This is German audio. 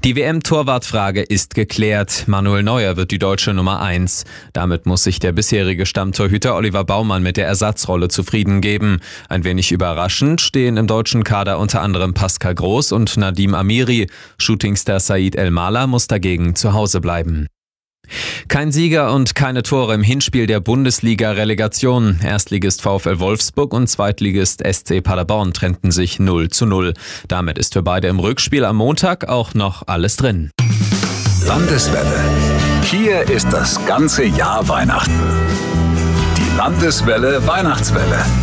Die WM-Torwartfrage ist geklärt. Manuel Neuer wird die deutsche Nummer 1. Damit muss sich der bisherige Stammtorhüter Oliver Baumann mit der Ersatzrolle zufrieden geben. Ein wenig überraschend stehen im deutschen Kader unter anderem Pascal Groß und Nadim Amiri. Shootingstar Said El-Mala muss dagegen zu Hause bleiben. Kein Sieger und keine Tore im Hinspiel der Bundesliga-Relegation. Erstligist VfL Wolfsburg und Zweitligist SC Paderborn trennten sich 0:0. Damit ist für beide im Rückspiel am Montag auch noch alles drin. Landeswelle. Hier ist das ganze Jahr Weihnachten. Die Landeswelle Weihnachtswelle.